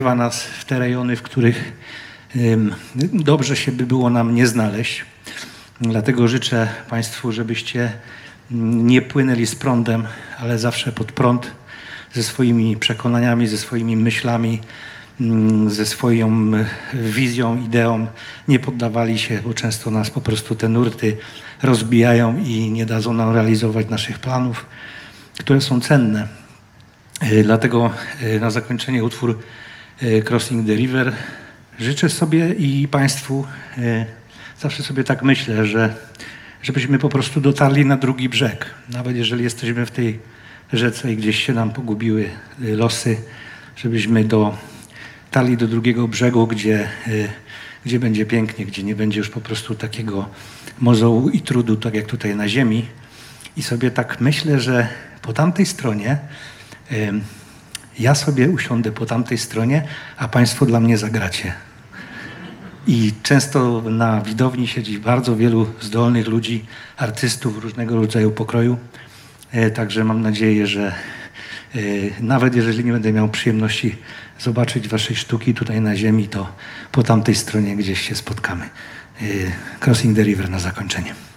nas w te rejony, w których dobrze się by było nam nie znaleźć. Dlatego życzę Państwu, żebyście nie płynęli z prądem, ale zawsze pod prąd, ze swoimi przekonaniami, ze swoimi myślami, ze swoją wizją, ideą. Nie poddawali się, bo często nas po prostu te nurty rozbijają i nie dadzą nam realizować naszych planów, które są cenne. Dlatego na zakończenie utwór Crossing the River. Życzę sobie i Państwu, zawsze sobie tak myślę, żebyśmy po prostu dotarli na drugi brzeg. Nawet jeżeli jesteśmy w tej rzece i gdzieś się nam pogubiły losy, żebyśmy dotarli do drugiego brzegu, gdzie będzie pięknie, gdzie nie będzie już po prostu takiego mozołu i trudu, tak jak tutaj na ziemi. I sobie tak myślę, że po tamtej stronie ja sobie usiądę po tamtej stronie, a Państwo dla mnie zagracie. I często na widowni siedzi bardzo wielu zdolnych ludzi, artystów różnego rodzaju pokroju. Także mam nadzieję, że nawet jeżeli nie będę miał przyjemności zobaczyć Waszej sztuki tutaj na ziemi, to po tamtej stronie gdzieś się spotkamy. Crossing the River na zakończenie.